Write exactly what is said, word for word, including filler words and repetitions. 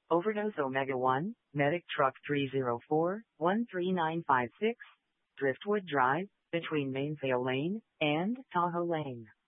Overdose Omega one, Medic Truck three zero four, one three nine five six, Driftwood Drive, between Mainsail Lane and Tahoe Lane.